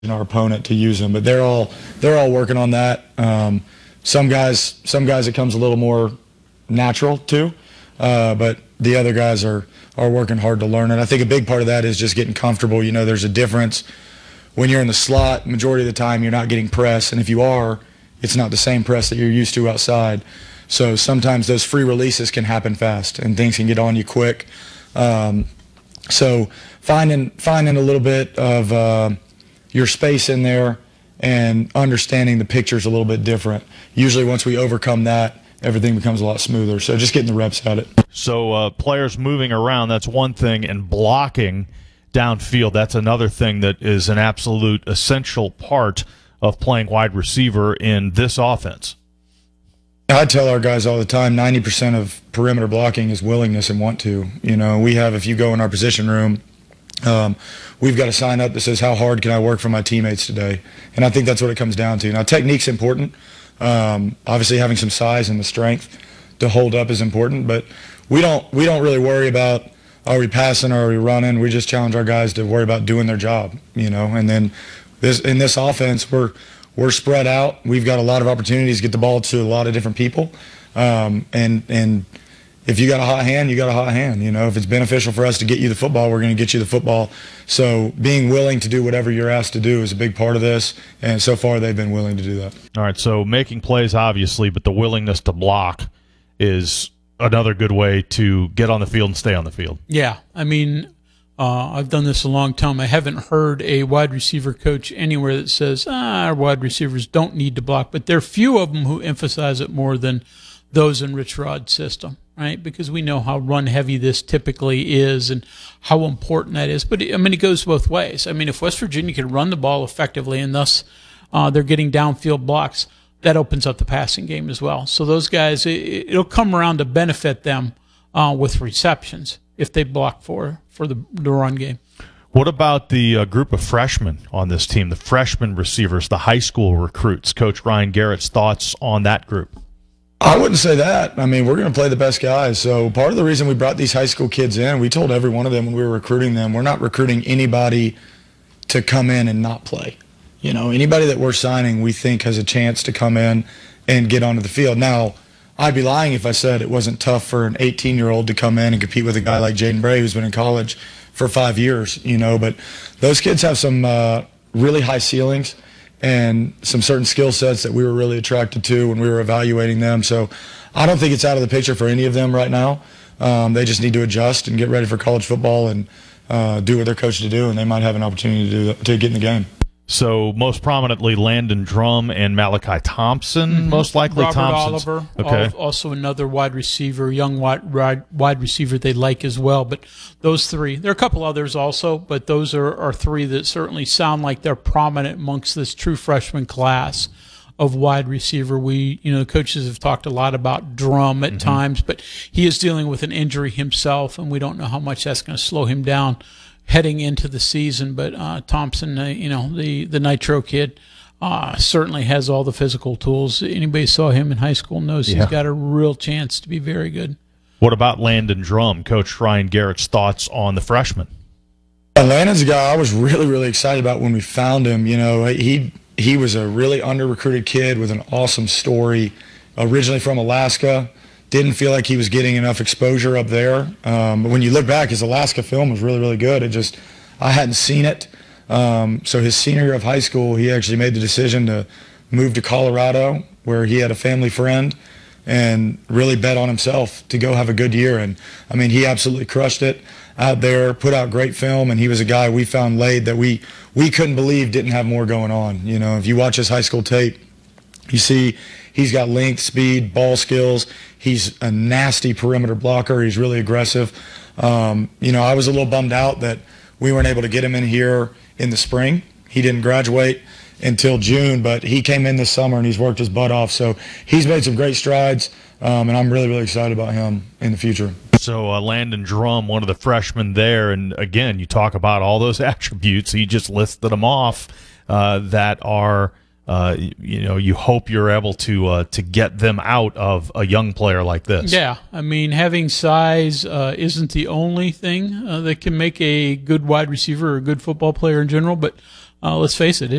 our opponent to use them. But they're all working on that. Some guys it comes a little more natural too, but the other guys are working hard to learn it. I think a big part of that is just getting comfortable. There's a difference when you're in the slot. Majority of the time, you're not getting press, and if you are, it's not the same press that you're used to outside. So sometimes those free releases can happen fast, and things can get on you quick. So finding a little bit of your space in there and understanding the picture's a little bit different. Usually once we overcome that, everything becomes a lot smoother. So just getting the reps at it. So players moving around, that's one thing, and blocking downfield, that's another thing that is an absolute essential part of playing wide receiver in this offense. I tell our guys all the time, 90% of perimeter blocking is willingness and want to. We have, if you go in our position room, we've got a sign up that says, how hard can I work for my teammates today? And I think that's what it comes down to. Now, technique's important. Obviously, having some size and the strength to hold up is important, but we don't really worry about, are we passing or are we running? We just challenge our guys to worry about doing their job, And then in this offense, we're spread out. We've got a lot of opportunities to get the ball to a lot of different people. And if you got a hot hand, you got a hot hand. If it's beneficial for us to get you the football, we're going to get you the football. So being willing to do whatever you're asked to do is a big part of this. And so far, they've been willing to do that. All right. So making plays, obviously, but the willingness to block is another good way to get on the field and stay on the field. Yeah. I've done this a long time. I haven't heard a wide receiver coach anywhere that says, our wide receivers don't need to block. But there are few of them who emphasize it more than those in Rich Rod's system, right? Because we know how run-heavy this typically is and how important that is. But, it goes both ways. If West Virginia can run the ball effectively and thus they're getting downfield blocks, that opens up the passing game as well. So those guys, it'll come around to benefit them with receptions if they block for the run game. What about the group of freshmen on this team, the freshman receivers, the high school recruits? Coach Ryan Garrett's thoughts on that group? I wouldn't say that. We're going to play the best guys. So part of the reason we brought these high school kids in, we told every one of them when we were recruiting them, we're not recruiting anybody to come in and not play. Anybody that we're signing we think has a chance to come in and get onto the field. Now, I'd be lying if I said it wasn't tough for an 18-year-old to come in and compete with a guy like Jaden Bray who's been in college for 5 years, but those kids have some really high ceilings and some certain skill sets that we were really attracted to when we were evaluating them. So I don't think it's out of the picture for any of them right now. They just need to adjust and get ready for college football and do what they're coached to do, and they might have an opportunity to get in the game. So most prominently, Landon Drum and Malachi Thompson, most likely. Robert Thompson's. Oliver, okay. Also another wide receiver, young wide receiver they like as well. But those three, there are a couple others also, but those are three that certainly sound like they're prominent amongst this true freshman class of wide receiver. The coaches have talked a lot about Drum at times, but he is dealing with an injury himself, and we don't know how much that's going to slow him down heading into the season. But Thompson, the Nitro kid, certainly has all the physical tools. Anybody saw him in high school knows he's got a real chance to be very good. What about Landon Drum? Coach Ryan Garrett's thoughts on the freshman? Landon's a guy I was really, really excited about when we found him. He was a really under-recruited kid with an awesome story, originally from Alaska. Didn't feel like he was getting enough exposure up there. But when you look back, his Alaska film was really, really good. I hadn't seen it. So his senior year of high school, he actually made the decision to move to Colorado, where he had a family friend, and really bet on himself to go have a good year. And, he absolutely crushed it out there, put out great film, and he was a guy we found late that we couldn't believe didn't have more going on. If you watch his high school tape, you see he's got length, speed, ball skills. He's a nasty perimeter blocker. He's really aggressive. I was a little bummed out that we weren't able to get him in here in the spring. He didn't graduate until June, but he came in this summer and he's worked his butt off. So he's made some great strides, and I'm really, really excited about him in the future. So Landon Drum, one of the freshmen there, and again, you talk about all those attributes. He just listed them off that are you hope you're able to get them out of a young player like this. Yeah, having size isn't the only thing that can make a good wide receiver or a good football player in general, but let's face it,